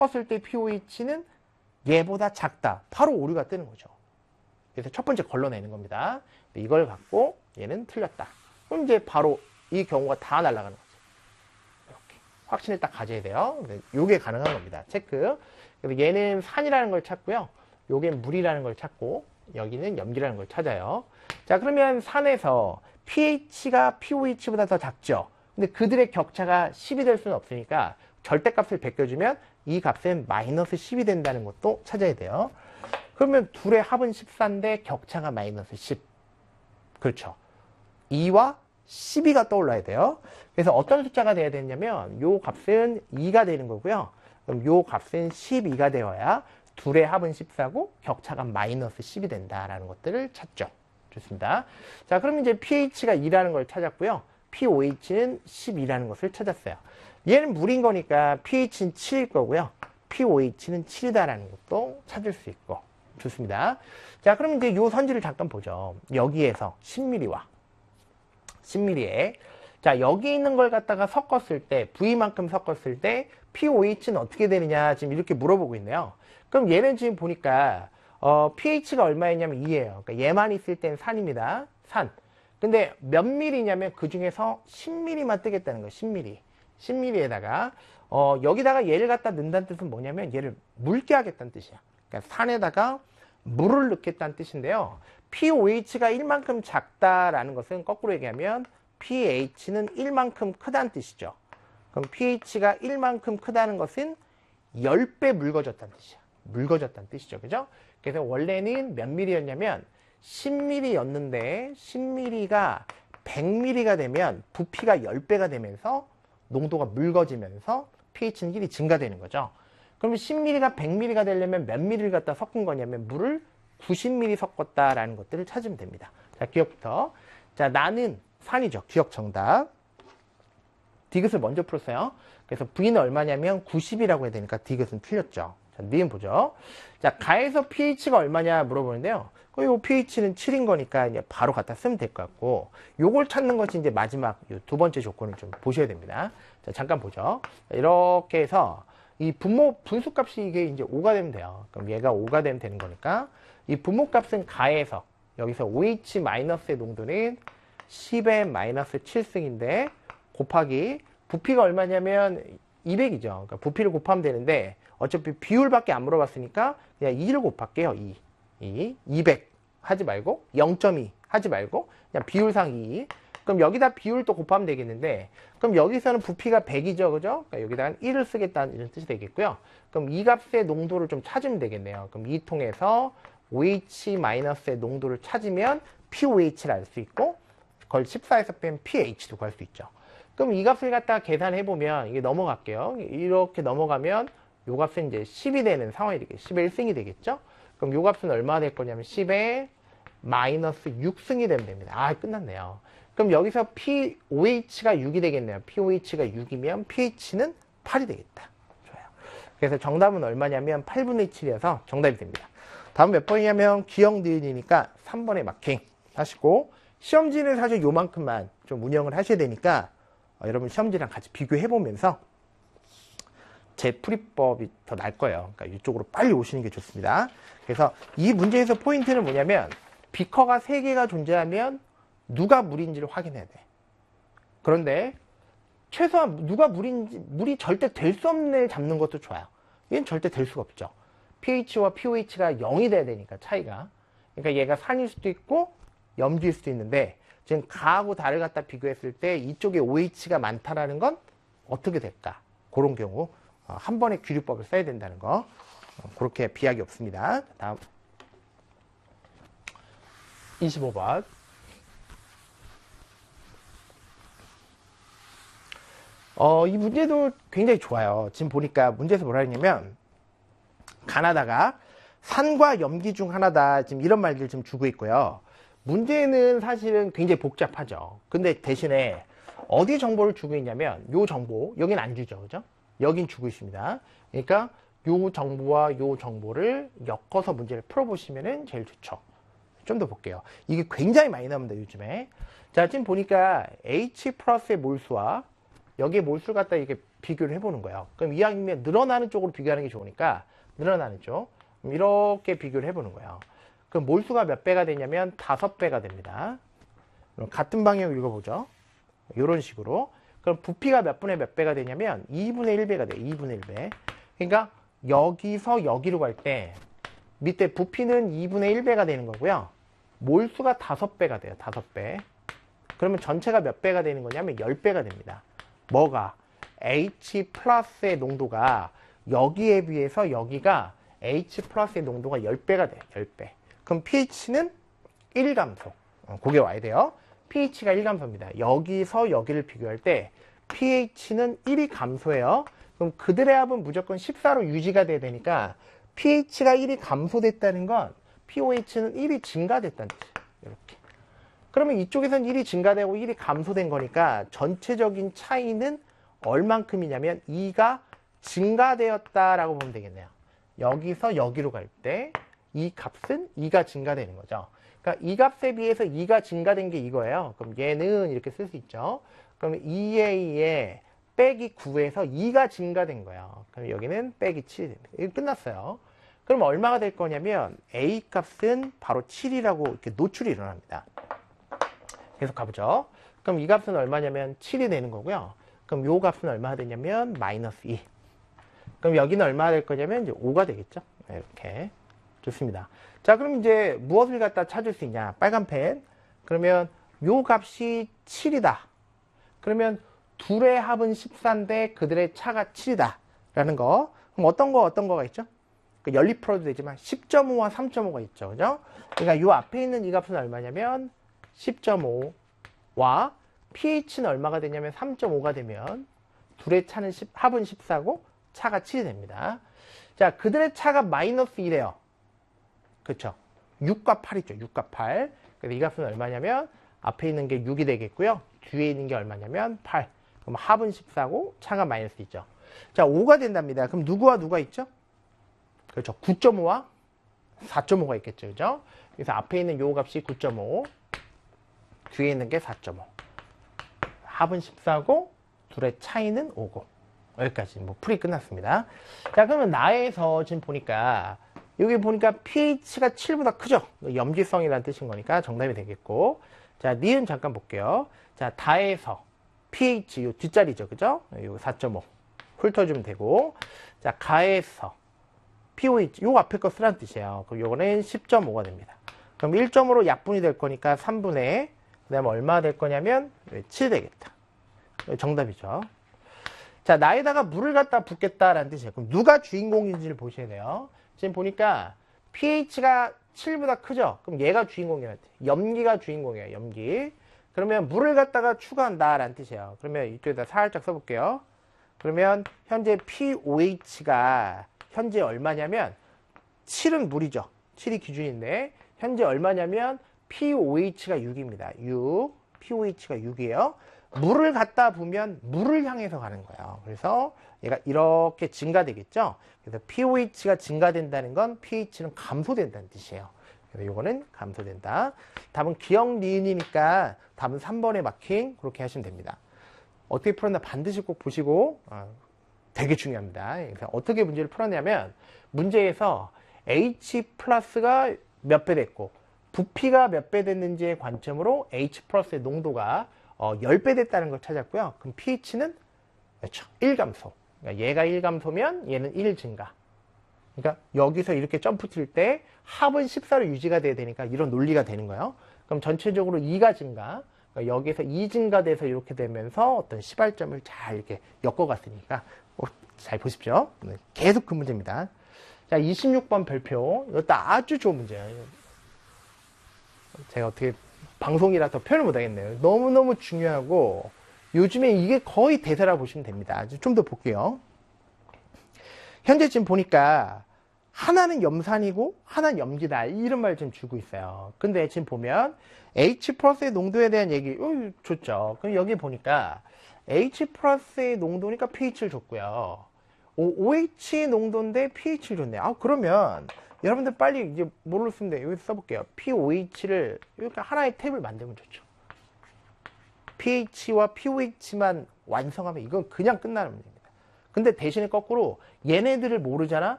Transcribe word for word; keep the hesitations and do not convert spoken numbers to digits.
섞었을 때 피오에이치는 얘보다 작다. 바로 오류가 뜨는 거죠. 그래서 첫 번째 걸러내는 겁니다. 이걸 갖고 얘는 틀렸다. 그럼 이제 바로 이 경우가 다 날아가는 거죠. 이렇게 확신을 딱 가져야 돼요. 이게 가능한 겁니다. 체크. 그래서 얘는 산이라는 걸 찾고요. 요게 물이라는 걸 찾고 여기는 염기라는 걸 찾아요. 자, 그러면 산에서 pH가 피오에이치보다 더 작죠. 근데 그들의 격차가 십이 될 수는 없으니까 절대값을 베껴주면 이 값은 마이너스 십이 된다는 것도 찾아야 돼요. 그러면 둘의 합은 십사인데 격차가 마이너스 십. 그렇죠. 이와 십이가 떠올라야 돼요. 그래서 어떤 숫자가 돼야 되냐면 요 값은 이가 되는 거고요. 그럼 요 값은 십이가 되어야 둘의 합은 십사고 격차가 마이너스 십이 된다라는 것들을 찾죠. 좋습니다. 자, 그럼 이제 pH가 이라는 걸 찾았고요. 피오에이치는 십이라는 것을 찾았어요. 얘는 물인 거니까 pH는 칠일 거고요. 피오에이치는 칠이다라는 것도 찾을 수 있고. 좋습니다. 자, 그럼 이제 요 선지를 잠깐 보죠. 여기에서 십 밀리리터와 십 밀리리터에 자, 여기 있는 걸 갖다가 섞었을 때 V만큼 섞었을 때 피오에이치는 어떻게 되느냐 지금 이렇게 물어보고 있네요. 그럼 얘는 지금 보니까 어, pH가 얼마였냐면 이예요. 그러니까 얘만 있을 땐 산입니다. 산. 근데 몇 밀리냐면 그 중에서 십 밀리리터만 뜨겠다는 거예요. 십 밀리리터. 십 밀리리터에다가 어, 여기다가 얘를 갖다 넣는다는 뜻은 뭐냐면 얘를 묽게 하겠다는 뜻이야. 그러니까 산에다가 물을 넣겠다는 뜻인데요. 피오에이치가 일만큼 작다라는 것은 거꾸로 얘기하면 pH는 일만큼 크다는 뜻이죠. 그럼 pH가 일만큼 크다는 것은 십 배 묽어졌다는 뜻이야. 묽어졌다는 뜻이죠. 그죠? 그래서 원래는 몇 밀리였냐면 십 밀리였는데 십 밀리가 백 밀리가 되면 부피가 십 배가 되면서 농도가 묽어지면서 pH는 일이 증가되는 거죠. 그러면 십 밀리가 백 밀리가 되려면 몇 밀리를 갖다 섞은 거냐면 물을 구십 밀리리터 섞었다라는 것들을 찾으면 됩니다. 자, 기억부터. 자, 나는 산이죠. 기억 정답. 디귿을 먼저 풀었어요. 그래서 V는 얼마냐면 구십이라고 해야 되니까 디귿은 틀렸죠. 자, 니은 보죠. 자, 가에서 pH가 얼마냐 물어보는데요. 요 pH는 칠인 거니까 이제 바로 갖다 쓰면 될 것 같고, 요걸 찾는 것이 이제 마지막 두 번째 조건을 좀 보셔야 됩니다. 자, 잠깐 보죠. 자, 이렇게 해서 이 분모 분수값이 이게 이제 오가 되면 돼요. 그럼 얘가 오가 되면 되는 거니까 이 분모값은 가에서 여기서 오에이치-의 농도는 십의 마이너스 칠 승인데 곱하기 부피가 얼마냐면 이백이죠. 그러니까 부피를 곱하면 되는데 어차피 비율밖에 안 물어봤으니까 그냥 이를 곱할게요. 이. 이. 이백 하지 말고 영 점 이 하지 말고 그냥 비율상 이. 그럼 여기다 비율도 곱하면 되겠는데 그럼 여기서는 부피가 백이죠. 그죠? 그러니까 여기다가 일을 쓰겠다는 이런 뜻이 되겠고요. 그럼 이 값의 농도를 좀 찾으면 되겠네요. 그럼 이 통해서 오에이치-의 농도를 찾으면 피오에이치를 알 수 있고 그걸 십사에서 뺀 pH도 구할 수 있죠. 그럼 이 값을 갖다가 계산해보면 이게 넘어갈게요. 이렇게 넘어가면 요 값은 이제 십이 되는 상황이 되겠죠. 십의 일 승이 되겠죠. 그럼 요 값은 얼마나 될 거냐면 십의 마이너스 육 승이 되면 됩니다. 아, 끝났네요. 그럼 여기서 피오에이치가 육이 되겠네요. 피오에이치가 육이면 pH는 팔이 되겠다. 좋아요. 그래서 정답은 얼마냐면 팔분의 칠이어서 정답이 됩니다. 다음 몇 번이냐면 기억 니은이니까 삼 번에 마킹 하시고 시험지는 사실 요만큼만 좀 운영을 하셔야 되니까 어, 여러분 시험지랑 같이 비교해보면서 제 풀이법이 더 나을 거예요. 그러니까 이쪽으로 빨리 오시는 게 좋습니다. 그래서 이 문제에서 포인트는 뭐냐면 비커가 세 개가 존재하면 누가 물인지를 확인해야 돼. 그런데 최소한 누가 물인지, 물이 절대 될 수 없는 애를 잡는 것도 좋아요. 얘는 절대 될 수가 없죠. pH와 피오에이치가 영이 돼야 되니까 차이가. 그러니까 얘가 산일 수도 있고 염지일 수도 있는데 지금 가하고 다를 갖다 비교했을 때 이쪽에 오에이치가 많다라는 건 어떻게 될까? 그런 경우 한 번에 귀류법을 써야 된다는 거. 그렇게 비약이 없습니다. 다음 이십오 번. 어, 이 문제도 굉장히 좋아요. 지금 보니까 문제에서 뭐라 했냐면 가나다가 산과 염기 중 하나다. 지금 이런 말들 좀 주고 있고요. 문제는 사실은 굉장히 복잡하죠. 근데 대신에 어디 정보를 주고 있냐면 요 정보, 여긴 안 주죠. 그죠? 여긴 주고 있습니다. 그러니까 요 정보와 요 정보를 엮어서 문제를 풀어보시면 제일 좋죠. 좀 더 볼게요. 이게 굉장히 많이 나옵니다. 요즘에. 자, 지금 보니까 H 플러스의 몰수와 여기에 몰수를 갖다 이게 비교를 해보는 거예요. 그럼 이왕이면 늘어나는 쪽으로 비교하는 게 좋으니까 늘어나는 쪽 이렇게 비교를 해보는 거예요. 그럼 몰수가 몇 배가 되냐면 다섯 배가 됩니다. 그럼 같은 방향으로 읽어보죠. 이런 식으로. 그럼 부피가 몇 분의 몇 배가 되냐면 이분의 일 배가 돼요. 이분의 일 배. 그러니까 여기서 여기로 갈 때 밑에 부피는 이분의 일 배가 되는 거고요. 몰수가 다섯 배가 돼요. 다섯 배. 그러면 전체가 몇 배가 되는 거냐면 십 배가 됩니다. 뭐가? H 플러스의 농도가 여기에 비해서 여기가 H 플러스의 농도가 십 배가 돼요. 십 배. 그럼 pH는 일 감소. 어, 그게 와야 돼요. pH가 일 감소입니다. 여기서 여기를 비교할 때 pH는 일이 감소해요. 그럼 그들의 합은 무조건 십사로 유지가 돼야 되니까 pH가 일이 감소됐다는 건 pOH는 일이 증가됐다는 뜻이에요. 이렇게. 그러면 이쪽에서는 일이 증가되고 일이 감소된 거니까 전체적인 차이는 얼만큼이냐면 이가 증가되었다라고 보면 되겠네요. 여기서 여기로 갈 때 이 값은 이가 증가되는 거죠. 그러니까 이 값에 비해서 이가 증가된 게 이거예요. 그럼 얘는 이렇게 쓸 수 있죠. 그러면 이 에이에 빼기 구에서 이가 증가된 거예요. 그럼 여기는 빼기 칠이 됩니다. 이거 끝났어요. 그럼 얼마가 될 거냐면 A 값은 바로 칠이라고 이렇게 노출이 일어납니다. 계속 가보죠. 그럼 이 값은 얼마냐면 칠이 되는 거고요. 그럼 요 값은 얼마가 되냐면 마이너스 이. 그럼 여기는 얼마가 될 거냐면 이제 오가 되겠죠. 이렇게. 좋습니다. 자, 그럼 이제 무엇을 갖다 찾을 수 있냐? 빨간 펜. 그러면 요 값이 칠이다. 그러면 둘의 합은 십사인데 그들의 차가 칠이다. 라는 거. 그럼 어떤 거, 어떤 거가 있죠? 그 연립 풀어도 되지만 십 점 오와 삼 점 오가 있죠. 그죠? 그러니까 요 앞에 있는 이 값은 얼마냐면 십 점 오와 pH는 얼마가 되냐면 삼 점 오가 되면 둘의 차는 십, 합은 십사고 차가 칠이 됩니다. 자, 그들의 차가 마이너스 이래요. 그쵸? 육과 팔이죠. 육과 팔. 그래서 이 값은 얼마냐면 앞에 있는 게 육이 되겠고요. 뒤에 있는 게 얼마냐면 팔. 그럼 합은 십사고 차가 마이너스 있죠. 자, 오가 된답니다. 그럼 누구와 누가 있죠? 그렇죠. 구 점 오와 사 점 오가 있겠죠. 그죠? 그래서 앞에 있는 요 값이 구 점 오. 뒤에 있는 게 사 점 오. 합은 십사고 둘의 차이는 오고. 여기까지 뭐 풀이 끝났습니다. 자, 그러면 나에서 지금 보니까 여기 보니까 pH가 칠보다 크죠? 염지성이라는 뜻인 거니까 정답이 되겠고. 자, 니은 잠깐 볼게요. 자, 다에서 pH, 요 뒷자리죠. 그죠? 요 사 점 오. 훑어주면 되고. 자, 가에서 pOH, 요 앞에 거 쓰라는 뜻이에요. 그럼 요거는 십 점 오가 됩니다. 그럼 일 점으로 약분이 될 거니까 삼분의, 그 다음에 얼마가 될 거냐면 칠 되겠다. 정답이죠. 자, 나에다가 물을 갖다 붓겠다라는 뜻이에요. 그럼 누가 주인공인지를 보셔야 돼요. 지금 보니까 pH가 칠보다 크죠? 그럼 얘가 주인공이에요. 염기가 주인공이에요. 염기. 그러면 물을 갖다가 추가한다라는 뜻이에요. 그러면 이쪽에다 살짝 써볼게요. 그러면 현재 pOH가 현재 얼마냐면 칠은 물이죠. 칠이 기준인데 현재 얼마냐면 pOH가 육입니다. 육. pOH가 육이에요. 물을 갖다 보면 물을 향해서 가는 거예요. 그래서 얘가 이렇게 증가되겠죠. 그래서 pOH가 증가된다는 건 pH는 감소된다는 뜻이에요. 그래서 이거는 감소된다. 답은 기억 니은이니까 답은 삼 번에 마킹 그렇게 하시면 됩니다. 어떻게 풀었나 반드시 꼭 보시고 어, 되게 중요합니다. 그래서 어떻게 문제를 풀었냐면 문제에서 H 플러스가 몇 배 됐고 부피가 몇 배 됐는지의 관점으로 H 플러스의 농도가 어, 십 배 됐다는 걸 찾았고요. 그럼 pH는 그렇죠. 일 감소. 그러니까 얘가 일 감소면 얘는 일 증가. 그러니까 여기서 이렇게 점프 칠 때 합은 십사로 유지가 돼야 되니까 이런 논리가 되는 거예요. 그럼 전체적으로 이가 증가. 그러니까 여기서 이 증가돼서 이렇게 되면서 어떤 시발점을 잘 이렇게 엮어갔으니까 잘 보십시오. 계속 그 문제입니다. 자, 이십육 번 별표. 이것도 아주 좋은 문제예요. 제가 어떻게 방송이라서 표현을 못하겠네요. 너무너무 중요하고 요즘에 이게 거의 대세라고 보시면 됩니다. 좀 더 볼게요. 현재 지금 보니까 하나는 염산이고 하나는 염기다 이런 말 좀 주고 있어요. 근데 지금 보면 H 플러스의 농도에 대한 얘기 어, 좋죠. 그럼 여기 보니까 H 플러스의 농도니까 pH를 줬고요. OH 농도인데 pH를 줬네. 아, 그러면 여러분들 빨리 이제 뭘로 쓰면 돼요? 여기 써볼게요. pOH를 이렇게 하나의 탭을 만들면 좋죠. pH와 pOH만 완성하면 이건 그냥 끝나는 문제입니다. 근데 대신에 거꾸로 얘네들을 모르잖아?